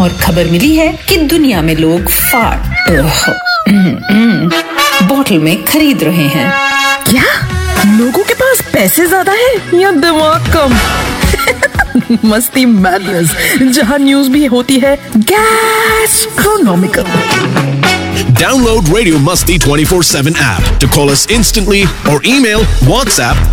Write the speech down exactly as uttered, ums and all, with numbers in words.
और खबर मिली है कि दुनिया में लोग फाट बॉटल में खरीद रहे हैं। क्या लोगों के पास पैसे ज्यादा है या दिमाग कम? मस्ती मैडनेस, जहां न्यूज भी होती है गैस्ट्रोनॉमिकल। Download Radio Musti twenty-four seven app to call us instantly or email WhatsApp